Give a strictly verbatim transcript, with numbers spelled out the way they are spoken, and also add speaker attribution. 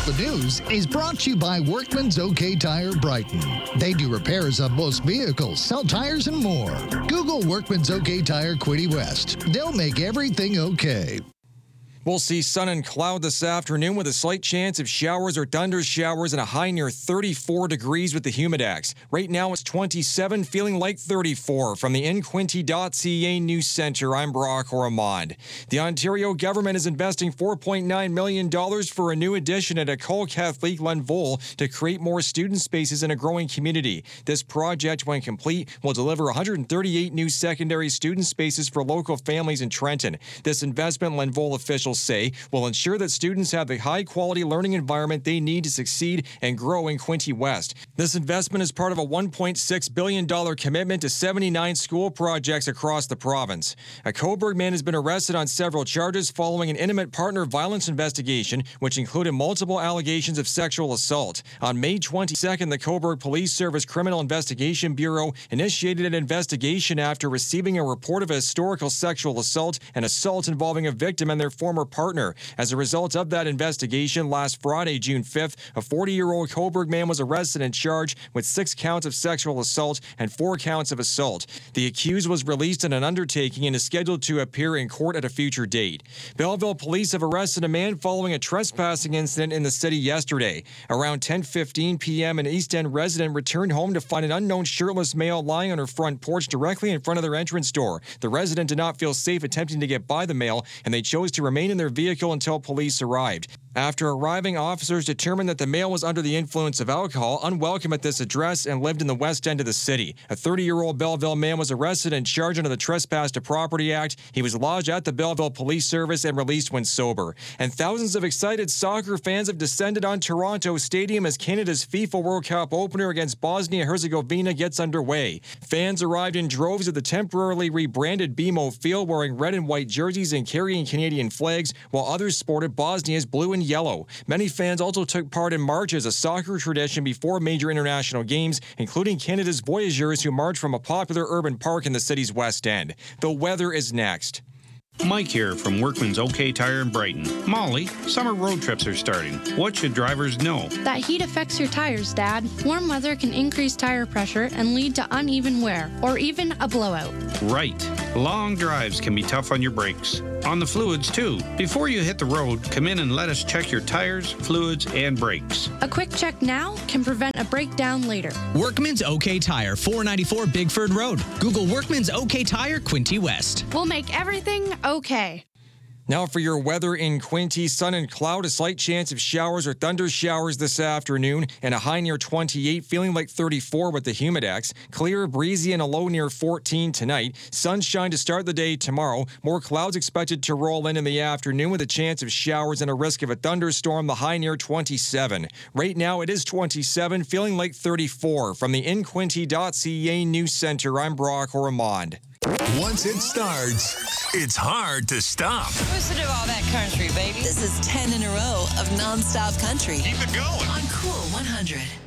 Speaker 1: The News is brought to you by Workman's OK Tire Brighton. They do repairs on most vehicles, sell tires, and more. Google Workman's OK Tire Quinte West. They'll make everything okay.
Speaker 2: We'll see sun and cloud this afternoon with a slight chance of showers or thunder showers and a high near thirty-four degrees with the Humidex. Right now it's twenty-seven, feeling like thirty-four. From the in quinte dot c a News Center, I'm Brock Ormond. The Ontario government is investing four point nine million dollars for a new addition at École Catholique Lenville to create more student spaces in a growing community. This project, when complete, will deliver one hundred thirty-eight new secondary student spaces for local families in Trenton. This investment, Lenville officials say, will ensure that students have the high-quality learning environment they need to succeed and grow in Quinte West. This investment is part of a one point six billion dollars commitment to seventy-nine school projects across the province. A Cobourg man has been arrested on several charges following an intimate partner violence investigation, which included multiple allegations of sexual assault. On May twenty-second, the Cobourg Police Service Criminal Investigation Bureau initiated an investigation after receiving a report of a historical sexual assault and assault involving a victim and their former partner. As a result of that investigation, last Friday, June fifth, a forty-year-old Cobourg man was arrested and charged with six counts of sexual assault and four counts of assault. The accused was released in an undertaking and is scheduled to appear in court at a future date. Belleville police have arrested a man following a trespassing incident in the city yesterday. Around ten fifteen p.m., an East End resident returned home to find an unknown shirtless male lying on her front porch directly in front of their entrance door. The resident did not feel safe attempting to get by the male, and they chose to remain in their vehicle until police arrived. After arriving, officers determined that the male was under the influence of alcohol, unwelcome at this address, and lived in the west end of the city. A thirty-year-old Belleville man was arrested and charged under the Trespass to Property Act. He was lodged at the Belleville Police Service and released when sober. And thousands of excited soccer fans have descended on Toronto Stadium as Canada's FIFA World Cup opener against Bosnia-Herzegovina gets underway. Fans arrived in droves at the temporarily rebranded B M O Field wearing red and white jerseys and carrying Canadian flags, while others sported Bosnia's blue and yellow. Many fans also took part in marches, a soccer tradition before major international games, including Canada's Voyageurs, who marched from a popular urban park in the city's west end. The weather is next.
Speaker 3: Mike here from Workman's OK Tire in Brighton. Molly, summer road trips are starting. What should drivers know?
Speaker 4: That heat affects your tires, Dad. Warm weather can increase tire pressure and lead to uneven wear, or even a blowout.
Speaker 3: Right. Long drives can be tough on your brakes. On the fluids, too. Before you hit the road, come in and let us check your tires, fluids, and brakes.
Speaker 4: A quick check now can prevent a breakdown later.
Speaker 5: Workman's OK Tire, four ninety-four Bigford Road. Google Workman's OK Tire, Quinte West.
Speaker 4: We'll make everything okay.
Speaker 2: Now for your weather in Quinte, sun and cloud, a slight chance of showers or thunder showers this afternoon, and a high near twenty-eight, feeling like thirty-four with the Humidex. Clear, breezy, and a low near fourteen tonight. Sunshine to start the day tomorrow. More clouds expected to roll in in the afternoon with a chance of showers and a risk of a thunderstorm, the high near twenty-seven. Right now it is twenty-seven, feeling like thirty-four. From the in quinte dot c a News Center, I'm Brock Ormond.
Speaker 6: Once it starts, it's hard to stop.
Speaker 7: Listen to all that country, baby.
Speaker 8: This is ten in a row of nonstop country.
Speaker 6: Keep it going
Speaker 8: On Cool one hundred.